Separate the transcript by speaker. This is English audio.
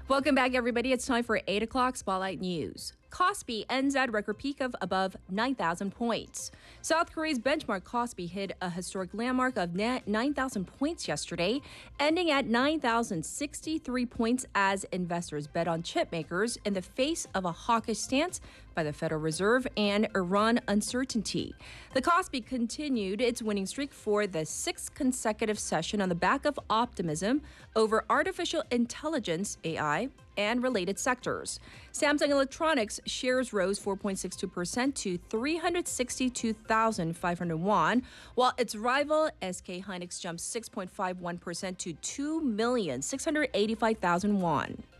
Speaker 1: Welcome back, everybody. It's time for 8 o'clock Spotlight News. Kospi ends at record peak of above 9,000 points. South Korea's benchmark Kospi hit a historic landmark of 9,000 points yesterday, ending at 9,063 points as investors bet on chip makers in the face of a hawkish stance by the Federal Reserve and Iran uncertainty. The Kospi continued its winning streak for the sixth consecutive session on the back of optimism over artificial intelligence, AI, and related sectors. Samsung Electronics shares rose 4.62% to 362,500 won, while its rival SK Hynix jumped 6.51% to 2,685,000 won.